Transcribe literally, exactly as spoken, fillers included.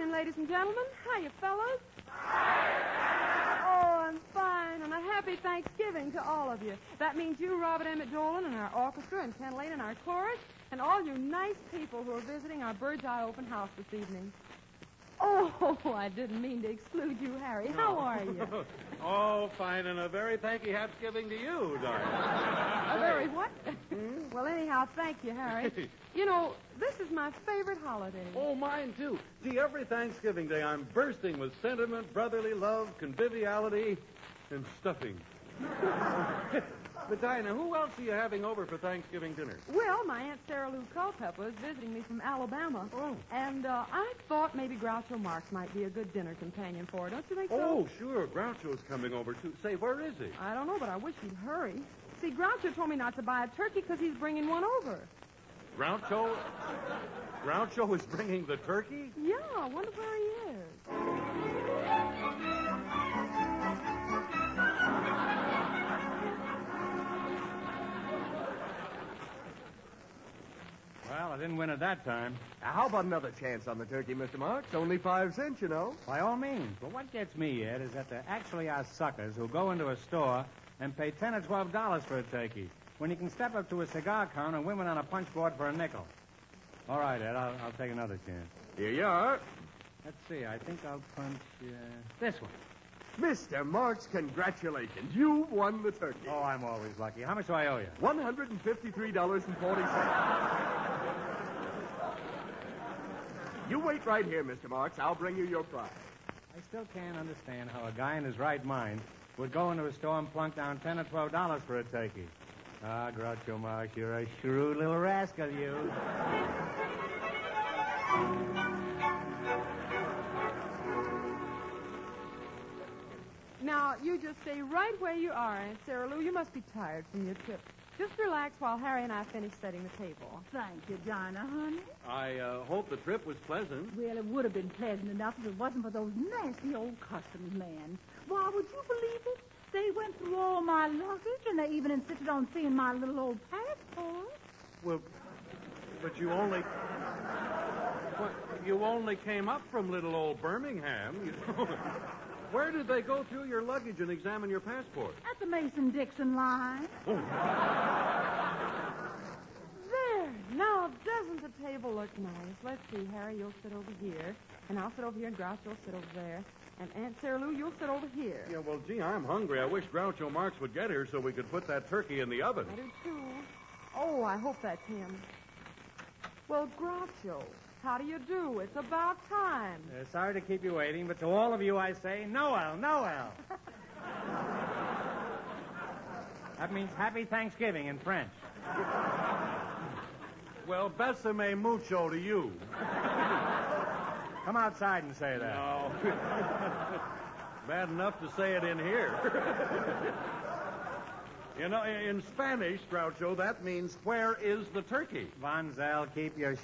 evening, ladies and gentlemen. Hiya, fellas. Oh, I'm fine, and a happy Thanksgiving to all of you. That means you, Robert Emmett Dolan, and our orchestra, and Ken Lane, and our chorus, and all you nice people who are visiting our Bird's Eye Open House this evening. Oh, I didn't mean to exclude you, Harry. How are you? Oh, fine, and a very thanky Thanksgiving to you, darling. A very what? Hmm? Well, anyhow, thank you, Harry. You know, this is my favorite holiday. Oh, mine, too. See, every Thanksgiving Day, I'm bursting with sentiment, brotherly love, conviviality, and stuffing. But, Dinah, who else are you having over for Thanksgiving dinner? Well, my Aunt Sarah Lou Culpepper is visiting me from Alabama. Oh. And uh, I thought maybe Groucho Marx might be a good dinner companion for her. Don't you think so? Oh, sure. Groucho's coming over, too. Say, where is he? I don't know, but I wish he'd hurry. See, Groucho told me not to buy a turkey because he's bringing one over. Groucho? Groucho is bringing the turkey? Yeah, I wonder where he is. Well, I didn't win it that time. Now, how about another chance on the turkey, Mister Marks? Only five cents, you know. By all means. But what gets me, Ed, is that there actually are suckers who go into a store and pay ten or twelve dollars for a turkey when you can step up to a cigar counter and win one on a punch board for a nickel. All right, Ed, I'll, I'll take another chance. Here you are. Let's see. I think I'll punch uh, this one. Mister Marks, congratulations. You won the turkey. Oh, I'm always lucky. How much do I owe you? one hundred fifty-three dollars and forty cents. You wait right here, Mister Marks. I'll bring you your prize. I still can't understand how a guy in his right mind would go into a store and plunk down ten or twelve dollars for a turkey. Ah, Groucho Marx, you're a shrewd little rascal, you. Now, you just stay right where you are, Aunt Sarah Lou. You must be tired from your trip. Just relax while Harry and I finish setting the table. Thank you, Dinah, honey. I uh, hope the trip was pleasant. Well, it would have been pleasant enough if it wasn't for those nasty old customs men. Why, would you believe it? They went through all my luggage, and they even insisted on seeing my little old passport. Well, but you only... What, you only came up from little old Birmingham. You know. Where did they go through your luggage and examine your passport? At the Mason-Dixon line. Oh. There. Now, doesn't the table look nice? Let's see, Harry, you'll sit over here. And I'll sit over here, and Groucho will sit over there. And Aunt Sarah Lou, you'll sit over here. Yeah, well, gee, I'm hungry. I wish Groucho Marx would get here so we could put that turkey in the oven. I do, too. Oh, I hope that's him. Well, Groucho, how do you do? It's about time. Uh, sorry to keep you waiting, but to all of you I say, Noel, Noel. That means Happy Thanksgiving in French. Well, besame mucho to you. Come outside and say that. No. Bad enough to say it in here. You know, in Spanish, Groucho, that means, where is the turkey? Vanzel, keep your